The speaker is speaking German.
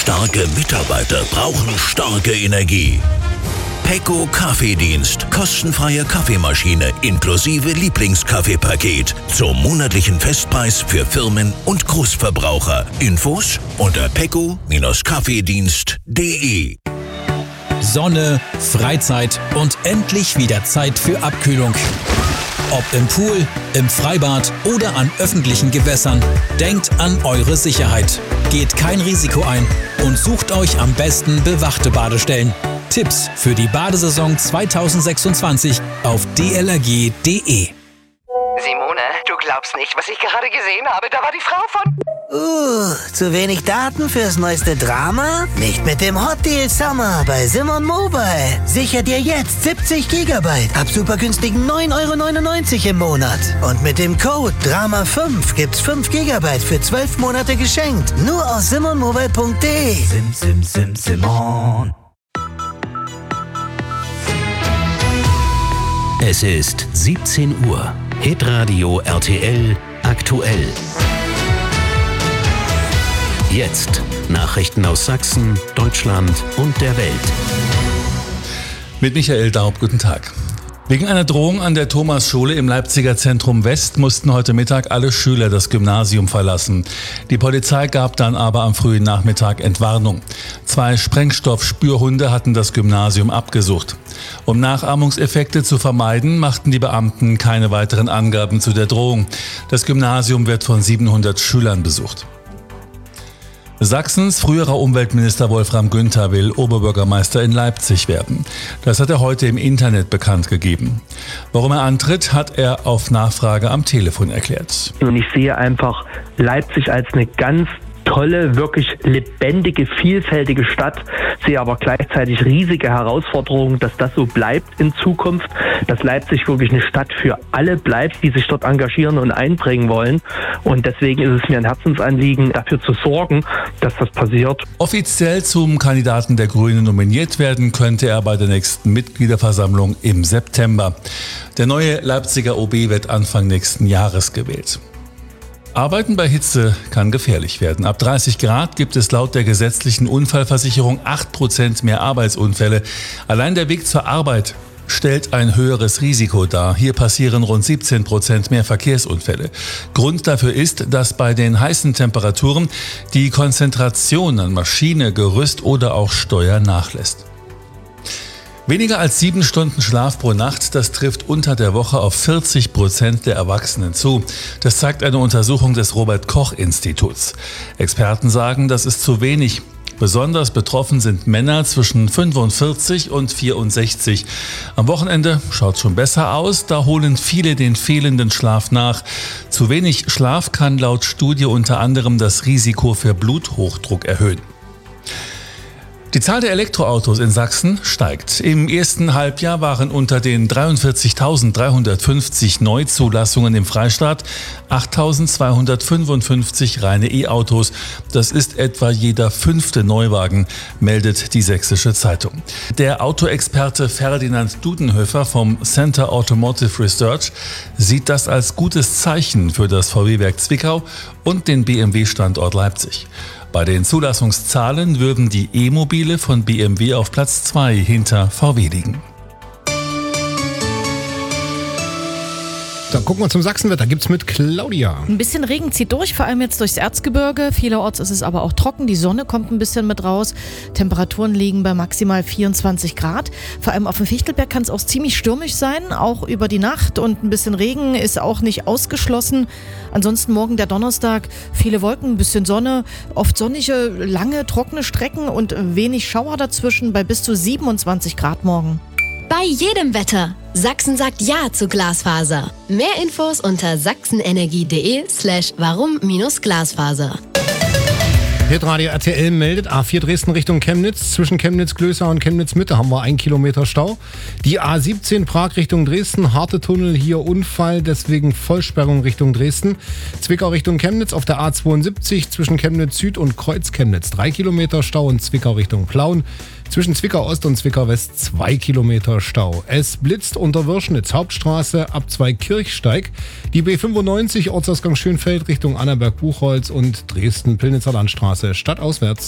Starke Mitarbeiter brauchen starke Energie. Pecco Kaffeedienst. Kostenfreie Kaffeemaschine inklusive Lieblingskaffeepaket zum monatlichen Festpreis für Firmen und Großverbraucher. Infos unter pecco-kaffeedienst.de. Sonne, Freizeit und endlich wieder Zeit für Abkühlung. Ob im Pool, im Freibad oder an öffentlichen Gewässern, denkt an eure Sicherheit. Geht kein Risiko ein und sucht euch am besten bewachte Badestellen. Tipps für die Badesaison 2026 auf dlrg.de. Simone, du glaubst nicht, was ich gerade gesehen habe. Da war die Frau von... zu wenig Daten fürs neueste Drama? Nicht mit dem Hot Deal Summer bei Simon Mobile. Sicher dir jetzt 70 GB ab super günstigen 9,99 € im Monat. Und mit dem Code DRAMA5 gibt's 5 GB für 12 Monate geschenkt. Nur auf simonmobile.de. Simon. Es ist 17 Uhr. Hitradio RTL aktuell. Jetzt Nachrichten aus Sachsen, Deutschland und der Welt. Mit Michael Daub, guten Tag. Wegen einer Drohung an der Thomasschule im Leipziger Zentrum West mussten heute Mittag alle Schüler das Gymnasium verlassen. Die Polizei gab dann aber am frühen Nachmittag Entwarnung. 2 Sprengstoffspürhunde hatten das Gymnasium abgesucht. Um Nachahmungseffekte zu vermeiden, machten die Beamten keine weiteren Angaben zu der Drohung. Das Gymnasium wird von 700 Schülern besucht. Sachsens früherer Umweltminister Wolfram Günther will Oberbürgermeister in Leipzig werden. Das hat er heute im Internet bekannt gegeben. Warum er antritt, hat er auf Nachfrage am Telefon erklärt. Und ich sehe einfach Leipzig als eine ganz tolle, wirklich lebendige, vielfältige Stadt, sehe aber gleichzeitig riesige Herausforderungen, dass das so bleibt in Zukunft, dass Leipzig wirklich eine Stadt für alle bleibt, die sich dort engagieren und einbringen wollen. Und deswegen ist es mir ein Herzensanliegen, dafür zu sorgen, dass das passiert. Offiziell zum Kandidaten der Grünen nominiert werden könnte er bei der nächsten Mitgliederversammlung im September. Der neue Leipziger OB wird Anfang nächsten Jahres gewählt. Arbeiten bei Hitze kann gefährlich werden. Ab 30 Grad gibt es laut der gesetzlichen Unfallversicherung 8% mehr Arbeitsunfälle. Allein der Weg zur Arbeit stellt ein höheres Risiko dar. Hier passieren rund 17% mehr Verkehrsunfälle. Grund dafür ist, dass bei den heißen Temperaturen die Konzentration an Maschine, Gerüst oder auch Steuer nachlässt. Weniger als 7 Stunden Schlaf pro Nacht, das trifft unter der Woche auf 40% der Erwachsenen zu. Das zeigt eine Untersuchung des Robert-Koch-Instituts. Experten sagen, das ist zu wenig. Besonders betroffen sind Männer zwischen 45 und 64. Am Wochenende schaut schon besser aus, da holen viele den fehlenden Schlaf nach. Zu wenig Schlaf kann laut Studie unter anderem das Risiko für Bluthochdruck erhöhen. Die Zahl der Elektroautos in Sachsen steigt. Im ersten Halbjahr waren unter den 43.350 Neuzulassungen im Freistaat 8.255 reine E-Autos. Das ist etwa jeder 5. Neuwagen, meldet die Sächsische Zeitung. Der Autoexperte Ferdinand Dudenhöfer vom Center Automotive Research sieht das als gutes Zeichen für das VW-Werk Zwickau und den BMW-Standort Leipzig. Bei den Zulassungszahlen würden die E-Mobile von BMW auf Platz 2 hinter VW liegen. Dann gucken wir zum Sachsenwetter. Gibt's mit Claudia. Ein bisschen Regen zieht durch, vor allem jetzt durchs Erzgebirge. Vielerorts ist es aber auch trocken. Die Sonne kommt ein bisschen mit raus. Temperaturen liegen bei maximal 24 Grad. Vor allem auf dem Fichtelberg kann es auch ziemlich stürmisch sein, auch über die Nacht. Und ein bisschen Regen ist auch nicht ausgeschlossen. Ansonsten morgen der Donnerstag, viele Wolken, ein bisschen Sonne, oft sonnige, lange, trockene Strecken und wenig Schauer dazwischen bei bis zu 27 Grad morgen. Bei jedem Wetter. Sachsen sagt Ja zu Glasfaser. Mehr Infos unter sachsenenergie.de/warum-Glasfaser. Hitradio RTL meldet A4 Dresden Richtung Chemnitz. Zwischen Chemnitz-Glößau und Chemnitz-Mitte haben wir 1 Kilometer Stau. Die A17 Prag Richtung Dresden. Harte Tunnel, hier Unfall, deswegen Vollsperrung Richtung Dresden. Zwickau Richtung Chemnitz auf der A72 zwischen Chemnitz Süd und Kreuz Chemnitz 3 Kilometer Stau und Zwickau Richtung Plauen. Zwischen Zwickau Ost und Zwickau West 2 Kilometer Stau. Es blitzt unter Wirschnitz, Hauptstraße ab 2 Kirchsteig. Die B95 Ortsausgang Schönfeld Richtung Annaberg-Buchholz und Dresden-Pillnitzer Landstraße stadtauswärts.